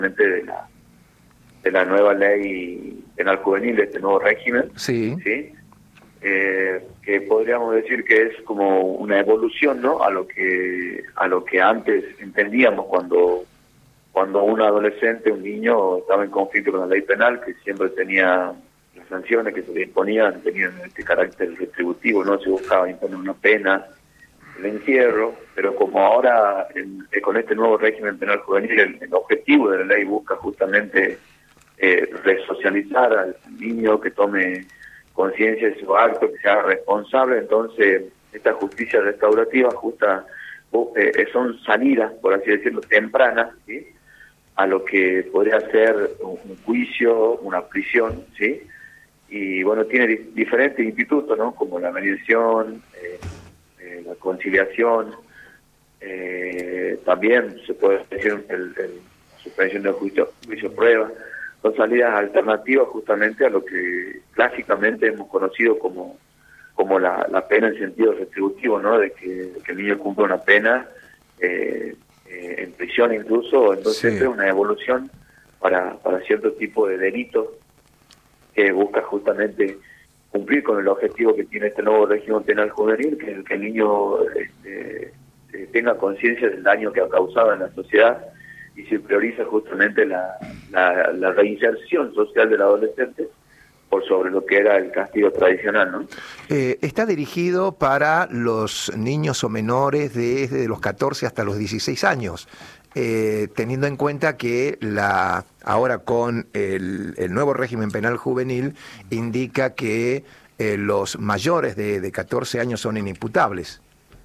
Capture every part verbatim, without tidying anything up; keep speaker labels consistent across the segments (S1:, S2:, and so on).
S1: justamente de la de la nueva ley penal juvenil, de este nuevo régimen,
S2: sí,
S1: ¿sí? Eh, que podríamos decir que es como una evolución, ¿no?, a lo que a lo que antes entendíamos cuando cuando un adolescente, un niño estaba en conflicto con la ley penal, que siempre tenía las sanciones que se le imponían, tenían este carácter retributivo, no se buscaba imponer una pena, el encierro, pero como ahora en, con este nuevo régimen penal juvenil el, el objetivo de la ley busca justamente eh, resocializar al niño, que tome conciencia de su acto, que se haga responsable. Entonces esta justicia restaurativa justa eh, son salidas, por así decirlo, tempranas, ¿sí?, a lo que podría ser un, un juicio, una prisión, ¿sí? Y bueno, tiene di diferentes institutos, ¿no?, como la mediación, eh, eh, la conciliación, eh, también se puede decir el, el suspensión del juicio, juicio prueba. Son salidas alternativas justamente a lo que clásicamente hemos conocido como como la, la pena en sentido retributivo, ¿no?, de que, de que el niño cumpla una pena eh, eh, en prisión incluso. Entonces sí, es una evolución para, para cierto tipo de delitos que busca justamente cumplir con el objetivo que tiene este nuevo régimen penal juvenil, que, que el niño este, tenga conciencia del daño que ha causado en la sociedad, y se prioriza justamente la, la, la reinserción social del adolescente por sobre lo que era el castigo tradicional, ¿no?
S2: Eh, está dirigido para los niños o menores desde los catorce hasta los dieciséis años, eh, teniendo en cuenta que la ahora con el, el nuevo régimen penal juvenil indica que eh, los mayores de, de catorce años son inimputables.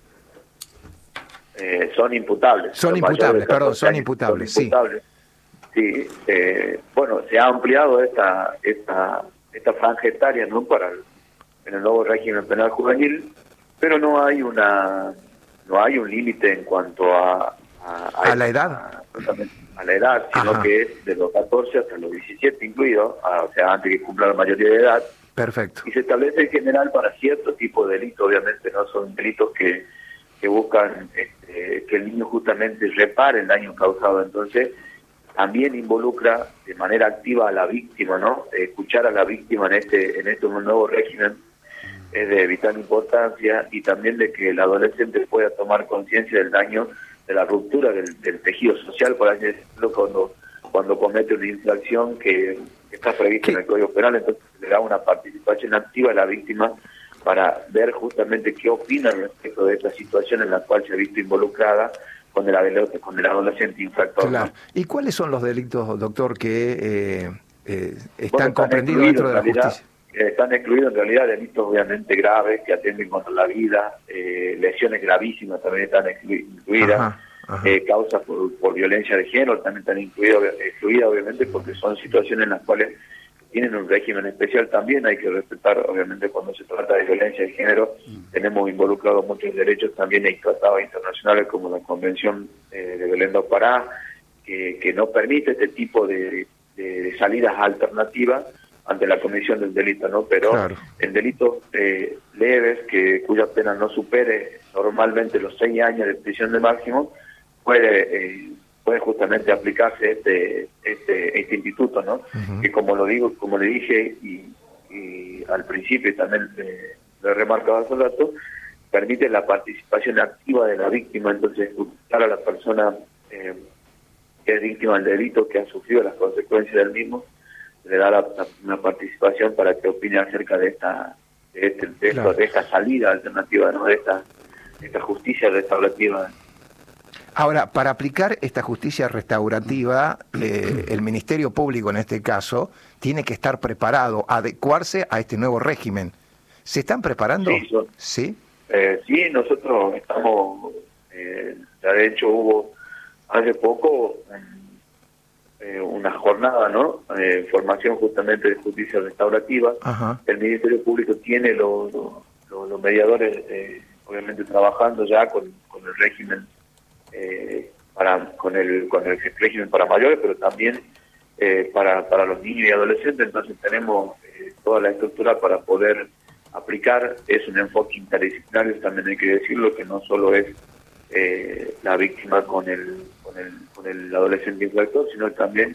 S1: Eh, son imputables.
S2: Son imputables, perdón, son imputables,
S1: son imputables, sí. Sí, eh, bueno, se ha ampliado esta esta esta franja etaria, ¿no?, para el, en el nuevo régimen penal juvenil, pero no hay una no hay un límite en cuanto a a,
S2: a, ¿A la edad
S1: a, a la edad, sino Ajá. que es de los catorce hasta los diecisiete incluido, a, o sea, antes que cumpla la mayoría de edad.
S2: Perfecto.
S1: Y se establece en general para cierto tipo de delitos, obviamente no son delitos que que buscan este, que el niño justamente repare el daño causado. Entonces también involucra de manera activa a la víctima, ¿no? Escuchar a la víctima en este en este nuevo régimen es de vital importancia, y también de que el adolescente pueda tomar conciencia del daño, de la ruptura del, del tejido social, por así decirlo, cuando cuando comete una infracción que está prevista en el Código Penal. Entonces le da una participación activa a la víctima para ver justamente qué opina respecto de esta situación en la cual se ha visto involucrada con el, con el adolescente infractor.
S2: Claro. ¿Y cuáles son los delitos, doctor, que eh, eh, están, bueno, están comprendidos dentro de la
S1: realidad,
S2: justicia?
S1: Eh, están excluidos en realidad delitos obviamente graves que atenten contra la vida, eh, lesiones gravísimas también están incluidas, ajá, ajá. Eh, causas por, por violencia de género también están incluidas, excluidas obviamente, porque son situaciones en las cuales tienen un régimen especial. También hay que respetar, obviamente, cuando se trata de violencia de género, mm. tenemos involucrados muchos derechos también en tratados internacionales como la Convención eh, de Belén do Pará, que, que no permite este tipo de, de, de salidas alternativas ante la comisión del delito, ¿no? Pero claro, en delitos eh, leves, que cuya pena no supere normalmente los seis años de prisión de máximo, puede... Eh, puede justamente aplicarse este este este instituto, ¿no? Uh-huh. Que como lo digo, como le dije y, y al principio también le, le he remarcado hace rato, permite la participación activa de la víctima. Entonces escuchar a la persona eh, que es víctima del delito, que ha sufrido las consecuencias del mismo, le da la, la, una participación para que opine acerca de esta de, este, de, claro, esto, de esta salida alternativa, ¿no?, de esta de esta justicia restaurativa.
S2: Ahora, para aplicar esta justicia restaurativa, eh, el Ministerio Público en este caso tiene que estar preparado, adecuarse a este nuevo régimen. ¿Se están preparando?
S1: Sí, son,
S2: sí,
S1: eh, sí nosotros estamos, eh, ya de hecho hubo hace poco eh, una jornada, ¿no?, eh, formación justamente de justicia restaurativa. Ajá. El Ministerio Público tiene los, los, los mediadores, eh, obviamente trabajando ya con, con el régimen, Eh, para con el con el régimen para mayores, pero también eh, para para los niños y adolescentes. Entonces tenemos eh, toda la estructura para poder aplicar. Es un enfoque interdisciplinario, también hay que decirlo, que no solo es eh, la víctima con el, con el con el adolescente infractor, sino también